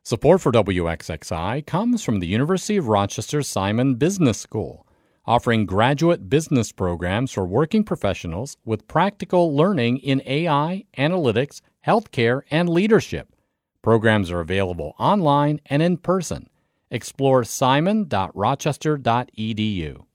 Support for WXXI comes from the University of Rochester Simon Business School, offering graduate business programs for working professionals with practical learning in AI, analytics, healthcare, and leadership. Programs are available online and in person. Explore simon.rochester.edu.